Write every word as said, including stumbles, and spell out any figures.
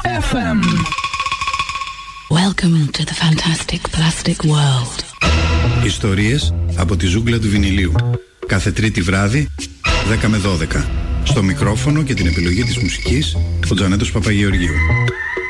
εφ εμ. Welcome to the fantastic plastic world. Ιστορίες από τη ζούγκλα του βινιλίου. Κάθε Τρίτη βράδυ, δέκα με δώδεκα. Στο μικρόφωνο και την επιλογή της μουσικής, ο Τζανέτος Παπαγεωργίου.